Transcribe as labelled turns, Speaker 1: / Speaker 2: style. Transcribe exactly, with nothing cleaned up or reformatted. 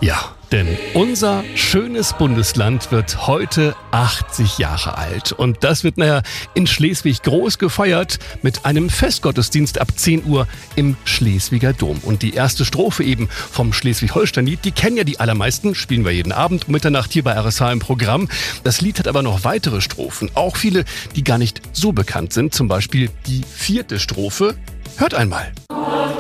Speaker 1: Ja, denn unser schönes Bundesland wird heute achtzig Jahre alt. Und das wird naja in Schleswig groß gefeiert mit einem Festgottesdienst ab zehn Uhr im Schleswiger Dom. Und die erste Strophe eben vom Schleswig-Holstein-Lied, die kennen ja die allermeisten, spielen wir jeden Abend um Mitternacht hier bei R S H im Programm. Das Lied hat aber noch weitere Strophen, auch viele, die gar nicht so bekannt sind. Zum Beispiel die vierte Strophe. Hört einmal.